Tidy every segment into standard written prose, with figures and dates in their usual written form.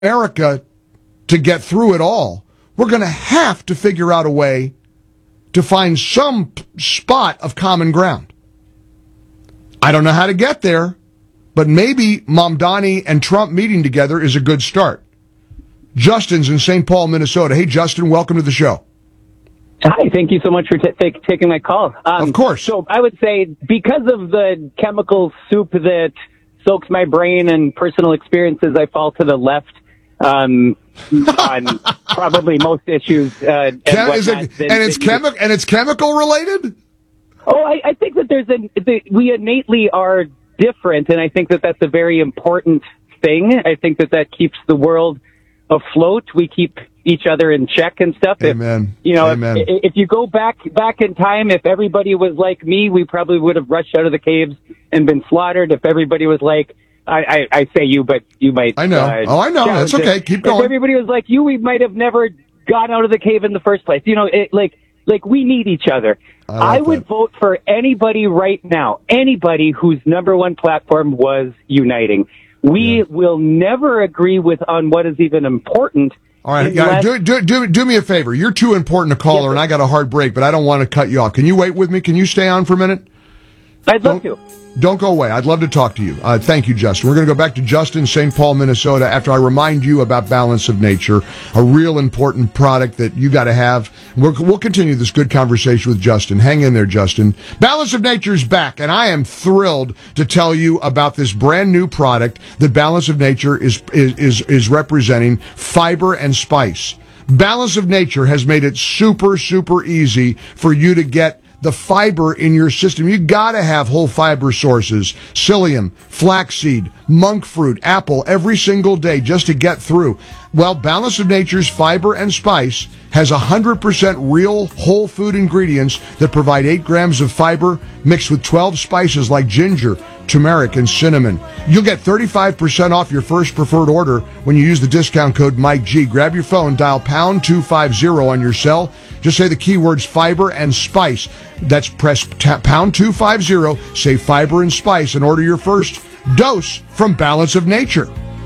America to get through it all, we're going to have to figure out a way to find some spot of common ground. I don't know how to get there, but maybe Mamdani and Trump meeting together is a good start. Justin's in St. Paul, Minnesota. Hey, Justin, welcome to the show. Hi, thank you so much for taking my call. Of course. So I would say because of the chemical soup that soaks my brain and personal experiences, I fall to the left on probably most issues. It's chemical related? Oh, I think that we innately are different, and I think that that's a very important thing. I think that keeps the world afloat. We keep each other in check and stuff. Amen. If you go back in time, if everybody was like me, we probably would have rushed out of the caves and been slaughtered. If everybody was like, I say you, but you might. I know. I know. That's okay. Keep going. If everybody was like you, we might have never gone out of the cave in the first place. Like we need each other. I would vote for anybody right now, anybody whose number one platform was uniting. We will never agree on what is even important. All right, do me a favor. You're too important a caller, and I got a hard break, but I don't want to cut you off. Can you wait with me? Can you stay on for a minute? I'd love to. Don't go away. I'd love to talk to you. Thank you, Justin. We're going to go back to Justin, St. Paul, Minnesota, after I remind you about Balance of Nature, a real important product that you got to have. We'll continue this good conversation with Justin. Hang in there, Justin. Balance of Nature's back, and I am thrilled to tell you about this brand new product that Balance of Nature is representing, Fiber and Spice. Balance of Nature has made it super, super easy for you to get the fiber in your system. You gotta have whole fiber sources, psyllium, flaxseed, monk fruit, apple, every single day just to get through. Well, Balance of Nature's Fiber and Spice has 100% real whole food ingredients that provide 8 grams of fiber mixed with 12 spices like ginger, turmeric, and cinnamon. You'll get 35% off your first preferred order when you use the discount code MikeG. Grab your phone, dial pound 250 on your cell. Just say the keywords fiber and spice. That's press pound 250, say fiber and spice, and order your first dose from Balance of Nature.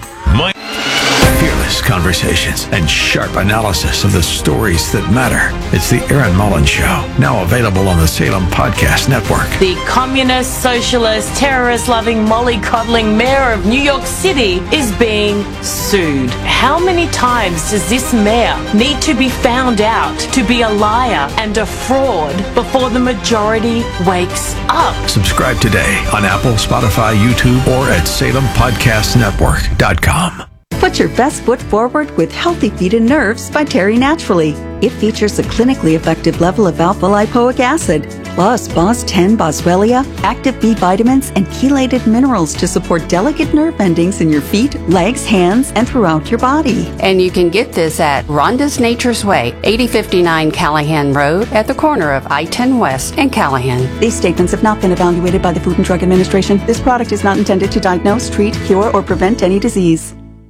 Fearless conversations and sharp analysis of the stories that matter. It's the Aaron Mullins Show, now available on the Salem Podcast Network. The communist, socialist, terrorist-loving, mollycoddling mayor of New York City is being sued. How many times does this mayor need to be found out to be a liar and a fraud before the majority wakes up? Subscribe today on Apple, Spotify, YouTube, or at SalemPodcastNetwork.com. Put your best foot forward with Healthy Feet and Nerves by Terry Naturally. It features a clinically effective level of alpha-lipoic acid, plus BOS-10 boswellia, active B vitamins, and chelated minerals to support delicate nerve endings in your feet, legs, hands, and throughout your body. And you can get this at Rhonda's Nature's Way, 8059 Callahan Road, at the corner of I-10 West and Callahan. These statements have not been evaluated by the Food and Drug Administration. This product is not intended to diagnose, treat, cure, or prevent any disease.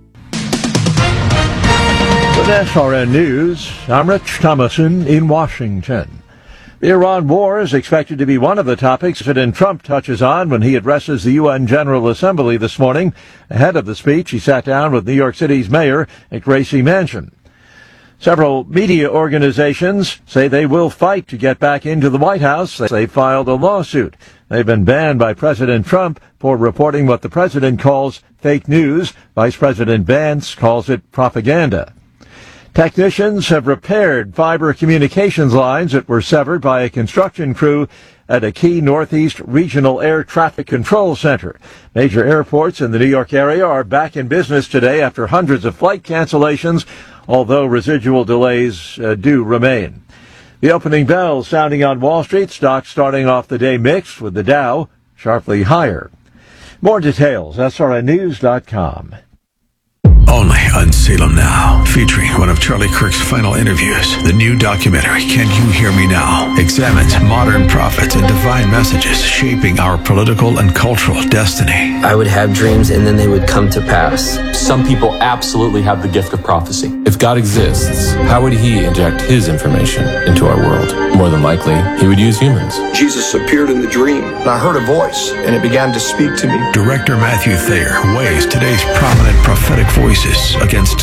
With SRN News, I'm Rich Thomason in Washington. The Iran war is expected to be one of the topics President Trump touches on when he addresses the UN General Assembly this morning. Ahead of the speech, he sat down with New York City's mayor at Gracie Mansion. Several media organizations say they will fight to get back into the White House. They filed a lawsuit. They've been banned by President Trump for reporting what the president calls fake news. Vice President Vance calls it propaganda. Technicians have repaired fiber communications lines that were severed by a construction crew at a key Northeast Regional Air Traffic Control Center. Major airports in the New York area are back in business today after hundreds of flight cancellations, although residual delays do remain. The opening bell sounding on Wall Street, stocks starting off the day mixed with the Dow sharply higher. More details, srnnews.com. Only on Salem Now, featuring one of Charlie Kirk's final interviews. The new documentary, Can You Hear Me Now?, examines modern prophets and divine messages shaping our political and cultural destiny. I would have dreams and then they would come to pass. Some people absolutely have the gift of prophecy. If God exists, how would he inject his information into our world? More than likely, he would use humans. Jesus appeared in the dream, and I heard a voice, and it began to speak to me. Director Matthew Thayer weighs today's prominent prophetic voices against